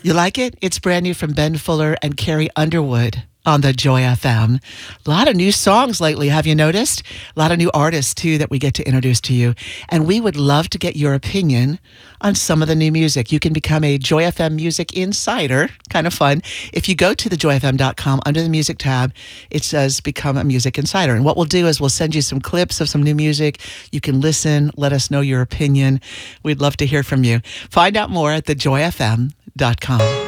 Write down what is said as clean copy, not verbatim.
You like it? It's brand new from Ben Fuller and Carrie Underwood on the Joy FM. A lot of new songs lately, have you noticed? A lot of new artists, too, that we get to introduce to you. And we would love to get your opinion on some of the new music. You can become a Joy FM Music Insider. Kind of fun. If you go to thejoyfm.com, under the Music tab, it says Become a Music Insider. And what we'll do is we'll send you some clips of some new music. You can listen, let us know your opinion. We'd love to hear from you. Find out more at thejoyfm.com.